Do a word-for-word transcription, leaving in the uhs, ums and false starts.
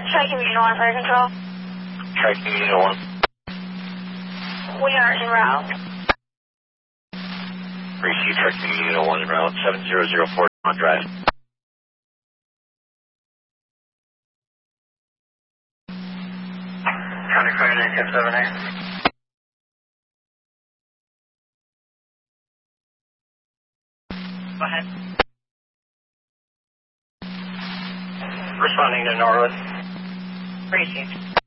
Tracking Unit one, Fire Control. Tracking Unit one. We are en route. Receive Tracking Unit one en route, seven zero zero four on drive. County Fire nine ten seven eight. Go ahead. Responding to Norwood. Received.